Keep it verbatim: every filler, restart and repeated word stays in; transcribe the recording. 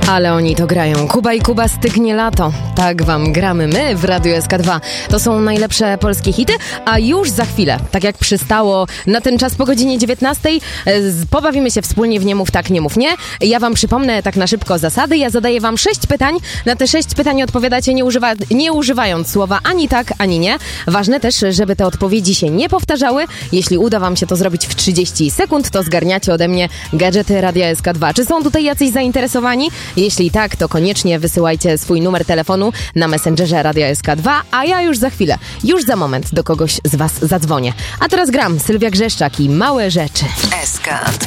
Ale oni to grają. Kuba i Kuba, stygnie lato. Tak wam gramy my w Radiu S K dwa. To są najlepsze polskie hity, a już za chwilę, tak jak przystało na ten czas po godzinie dziewiętnastej, pobawimy się wspólnie w Nie mów tak, nie mów nie. Ja wam przypomnę tak na szybko zasady. Ja zadaję wam sześć pytań. Na te sześć pytań odpowiadacie nie, używa, nie używając słowa ani tak, ani nie. Ważne też, żeby te odpowiedzi się nie powtarzały. Jeśli uda wam się to zrobić w trzydzieści sekund, to zgarniacie ode mnie gadżety Radia S K dwa. Czy są tutaj jacyś zainteresowani? Jeśli tak, to koniecznie wysyłajcie swój numer telefonu na Messengerze Radia S K dwa, a ja już za chwilę, już za moment do kogoś z was zadzwonię. A teraz gram Sylwia Grzeszczak i Małe rzeczy. S K dwa.